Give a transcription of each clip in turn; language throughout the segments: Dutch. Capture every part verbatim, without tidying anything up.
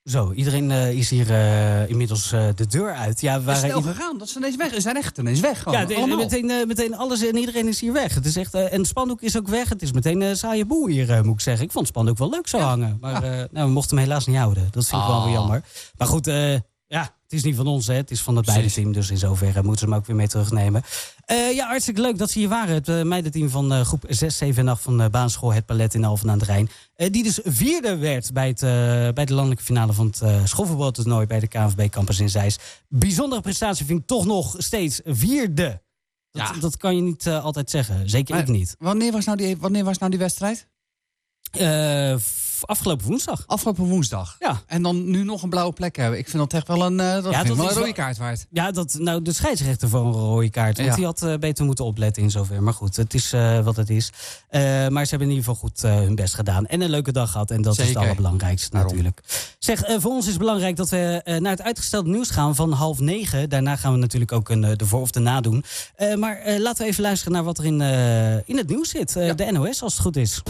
Zo, iedereen uh, is hier uh, inmiddels uh, de deur uit. Ja, we waren het is snel ieder... gegaan, dat ze ineens weg. Ze zijn echt ineens weg. Gewoon, ja, de, meteen, uh, meteen alles en iedereen is hier weg. Het is echt, uh, en het spandoek is ook weg. Het is meteen uh, saaie boel hier, uh, moet ik zeggen. Ik vond het spandoek wel leuk zo ja. hangen. Maar ja. uh, nou, we mochten hem helaas niet houden. Dat vind ik oh. wel weer jammer. Maar goed, uh, ja, het is niet van ons, hè. Het is van het beide team. Dus in zoverre moeten ze hem ook weer mee terugnemen. Uh, ja, hartstikke leuk dat ze hier waren. Het uh, meidenteam van uh, groep zes, zeven en acht van uh, basisschool Het Palet in Alphen aan den Rijn. Uh, die dus vierde werd bij, het, uh, bij de landelijke finale van het uh, schoolvoetbaltoernooi bij de K N V B Campus in Zeist. Bijzondere prestatie vind ik toch nog steeds vierde. Dat, ja. dat kan je niet uh, altijd zeggen. Zeker maar, ik niet. Wanneer was nou die, wanneer was nou die wedstrijd? Uh, afgelopen woensdag. Afgelopen woensdag. Ja. En dan nu nog een blauwe plek hebben. Ik vind dat echt wel een, uh, dat ja, dat wel een rode kaart waard. Ja, dat, nou, de scheidsrechter voor een rode kaart. Want ja. die had uh, beter moeten opletten in zover. Maar goed, het is uh, wat het is. Uh, maar ze hebben in ieder geval goed uh, hun best gedaan. En een leuke dag gehad. En dat Zeker. is het allerbelangrijkste Waarom? natuurlijk. Zeg, uh, voor ons is het belangrijk dat we uh, naar het uitgestelde nieuws gaan van half negen. Daarna gaan we natuurlijk ook een, de voor of de na doen. Uh, maar uh, laten we even luisteren naar wat er in, uh, in het nieuws zit. Uh, ja. De N O S, als het goed is.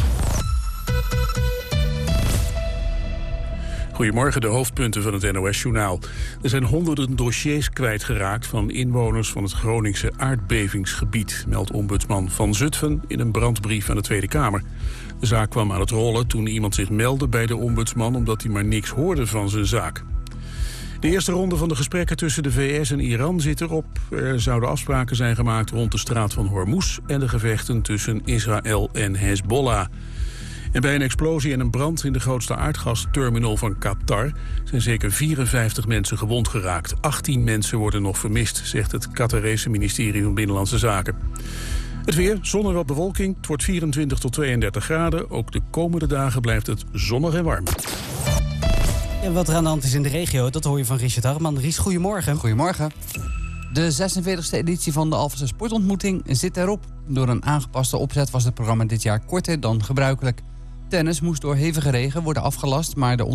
Goedemorgen, de hoofdpunten van het N O S-journaal. Er zijn honderden dossiers kwijtgeraakt van inwoners van het Groningse aardbevingsgebied, meldt ombudsman Van Zutphen in een brandbrief aan de Tweede Kamer. De zaak kwam aan het rollen toen iemand zich meldde bij de ombudsman omdat hij maar niks hoorde van zijn zaak. De eerste ronde van de gesprekken tussen de V S en Iran zit erop. Er zouden afspraken zijn gemaakt rond de straat van Hormuz en de gevechten tussen Israël en Hezbollah. En bij een explosie en een brand in de grootste aardgasterminal van Qatar zijn zeker vierenvijftig mensen gewond geraakt. achttien mensen worden nog vermist, zegt het Qatarese ministerie van Binnenlandse Zaken. Het weer, zon en wat bewolking. Het wordt vierentwintig tot tweeëndertig graden. Ook de komende dagen blijft het zonnig en warm. En wat er aan de hand is in de regio, dat hoor je van Richard Hartman. Ries, goedemorgen. Goedemorgen. De zesenveertigste editie van de Alphense Sportontmoeting zit erop. Door een aangepaste opzet was het programma dit jaar korter dan gebruikelijk. Tennis moest door hevige regen worden afgelast, maar de